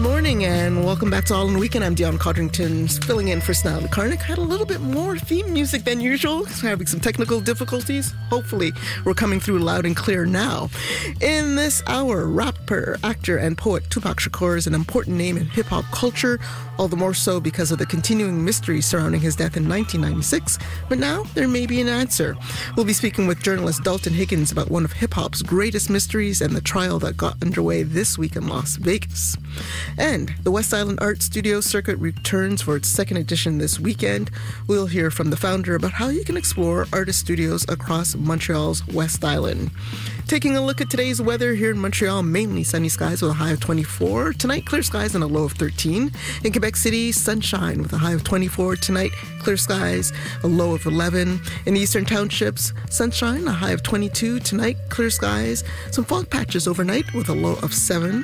morning and welcome back to All in the Weekend. I'm Dion Codrington, filling in for Snell Karnick. Had a little bit more theme music than usual. Having some technical difficulties. Hopefully, we're coming through loud and clear now. In this hour, rapper, actor, and poet Tupac Shakur is an important name in hip-hop culture, all the more so because of the continuing mystery surrounding his death in 1996. But now, there may be an answer. We'll be speaking with journalist Dalton Higgins about one of hip-hop's greatest mysteries and the trial that got underway this week in Las Vegas. And the West Island Art Studio Circuit returns for its second edition this weekend. We'll hear from the founder about how you can explore artist studios across Montreal's West Island. Taking a look at today's weather here in Montreal, mainly sunny skies with a high of 24. Tonight, clear skies and a low of 13. In Quebec City, sunshine with a high of 24. Tonight, clear skies, a low of 11. In the Eastern Townships, sunshine, a high of 22. Tonight, clear skies, some fog patches overnight with a low of 7.